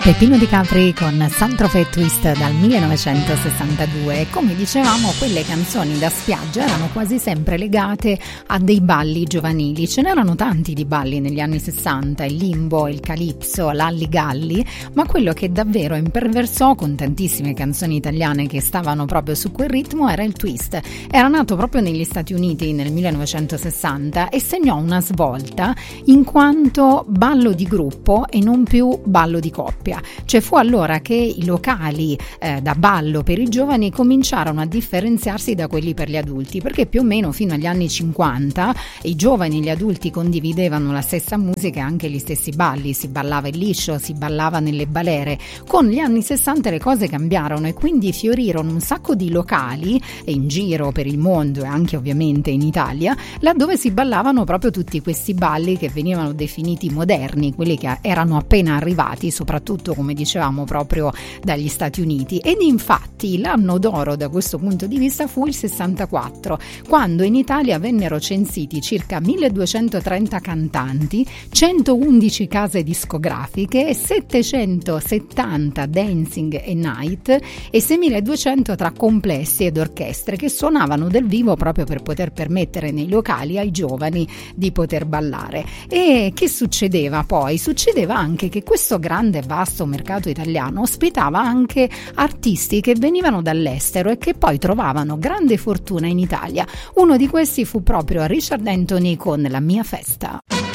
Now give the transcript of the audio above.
Peppino Di Capri con Saint-Tropez Twist dal 1962. Come dicevamo, quelle canzoni da spiaggia erano quasi sempre legate a dei balli giovanili. Ce n'erano tanti di balli negli anni 60, il limbo, il calypso, l'alligalli, ma quello che davvero imperversò con tantissime canzoni italiane che stavano proprio su quel ritmo era il twist. Era nato proprio negli Stati Uniti nel 1960 e segnò una svolta in quanto ballo di gruppo e non più ballo di coppia. Cioè fu allora che i locali da ballo per i giovani cominciarono a differenziarsi da quelli per gli adulti, perché più o meno fino agli anni 50 i giovani e gli adulti condividevano la stessa musica e anche gli stessi balli, si ballava il liscio, si ballava nelle balere. Con gli anni 60 le cose cambiarono e quindi fiorirono un sacco di locali in giro per il mondo e anche ovviamente in Italia, laddove si ballavano proprio tutti questi balli che venivano definiti moderni, quelli che erano appena arrivati, soprattutto come dicevamo proprio dagli Stati Uniti. Ed infatti l'anno d'oro da questo punto di vista fu il 64, quando in Italia vennero censiti circa 1230 cantanti, 111 case discografiche, 770 dancing e night e 6200 tra complessi ed orchestre che suonavano dal vivo proprio per poter permettere nei locali ai giovani di poter ballare. E che succedeva poi? Succedeva anche che questo grande e vasto mercato italiano ospitava anche artisti che venivano dall'estero e che poi trovavano grande fortuna in Italia. Uno di questi fu proprio Richard Anthony con La mia festa.